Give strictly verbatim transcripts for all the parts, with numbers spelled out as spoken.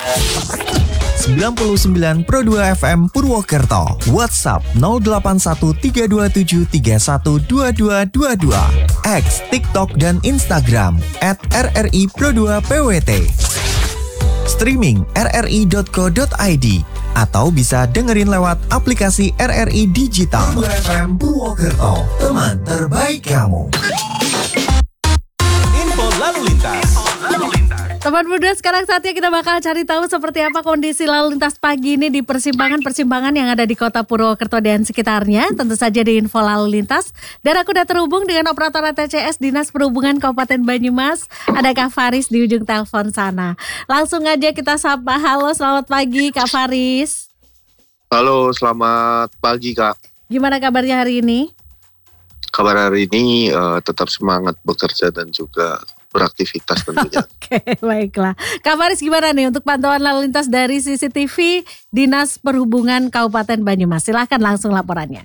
sembilan puluh sembilan Pro dua F M Purwokerto. WhatsApp nol delapan satu tiga dua tujuh tiga satu dua dua dua dua. X, TikTok, dan Instagram at R R I Pro dua P W T. Streaming r r i dot co dot i d atau bisa dengerin lewat aplikasi R R I Digital. Pro dua F M Purwokerto, teman terbaik kamu. Info lalu lintas. Teman muda, sekarang saatnya kita bakal cari tahu seperti apa kondisi lalu lintas pagi ini di persimpangan-persimpangan yang ada di kota Purwokerto dan sekitarnya. Tentu saja di info lalu lintas. Dan aku udah terhubung dengan operator A T C S Dinas Perhubungan Kabupaten Banyumas. Ada Kak Faris di ujung telepon sana. Langsung aja kita sapa. Halo, selamat pagi Kak Faris. Halo, selamat pagi Kak. Gimana kabarnya hari ini? Kabar hari ini uh, tetap semangat bekerja dan juga beraktivitas tentunya. Oke, baiklah. Kak Faris, gimana nih untuk pantauan lalu lintas dari C C T V Dinas Perhubungan Kabupaten Banyumas? Silahkan langsung laporannya.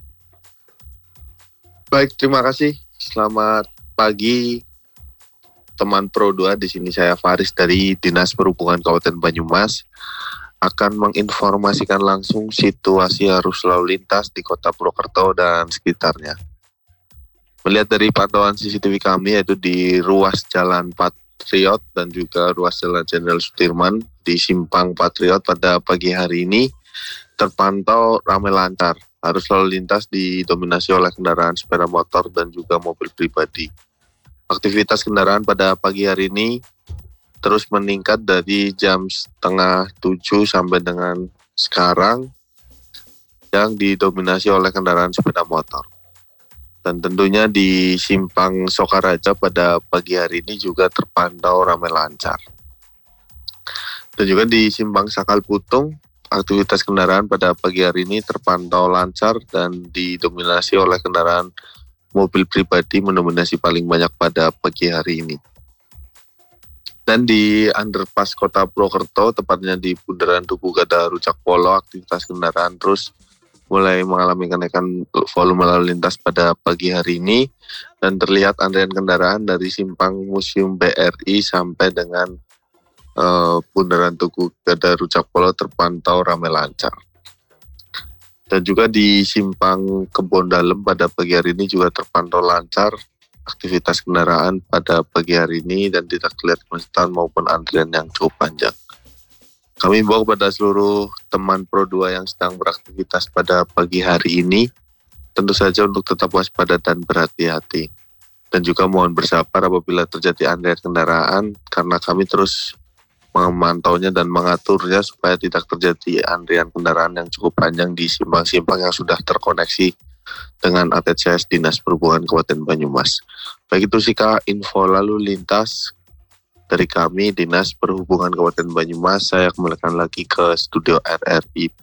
Baik, terima kasih. Selamat pagi teman Pro dua. Di sini saya Faris dari Dinas Perhubungan Kabupaten Banyumas akan menginformasikan langsung situasi arus lalu lintas di Kota Purwokerto dan sekitarnya. Melihat dari pantauan C C T V kami yaitu di ruas Jalan Patriot dan juga ruas Jalan Jenderal Sudirman di Simpang Patriot pada pagi hari ini terpantau ramai lancar. Arus lalu lintas didominasi oleh kendaraan sepeda motor dan juga mobil pribadi. Aktivitas kendaraan pada pagi hari ini terus meningkat dari jam setengah tujuh sampai dengan sekarang yang didominasi oleh kendaraan sepeda motor. Dan tentunya di Simpang Sokaraja pada pagi hari ini juga terpantau ramai lancar. Dan juga di Simpang Sakal Putung, aktivitas kendaraan pada pagi hari ini terpantau lancar dan didominasi oleh kendaraan mobil pribadi mendominasi paling banyak pada pagi hari ini. Dan di underpass Kota Purwokerto, tepatnya di Bundaran Tugu Gada Rujak Polo, aktivitas kendaraan terus mulai mengalami kenaikan volume lalu lintas pada pagi hari ini dan terlihat antrean kendaraan dari Simpang Museum B R I sampai dengan uh, Bundaran Tugu Gada Rujak Polo terpantau ramai lancar. Dan juga di Simpang Kebon Dalem pada pagi hari ini juga terpantau lancar aktivitas kendaraan pada pagi hari ini dan tidak terlihat kemacetan maupun antrian yang cukup panjang. Kami himbau kepada seluruh teman Pro dua yang sedang beraktivitas pada pagi hari ini, tentu saja untuk tetap waspada dan berhati-hati. Dan juga mohon bersabar apabila terjadi antrian kendaraan, karena kami terus memantaunya dan mengaturnya supaya tidak terjadi antrian kendaraan yang cukup panjang di simpang-simpang yang sudah terkoneksi dengan A T C S Dinas Perhubungan Kabupaten Banyumas. Baik itu sih Kak, info lalu lintas dari kami Dinas Perhubungan Kabupaten Banyumas. Saya kembalikan lagi ke studio R R I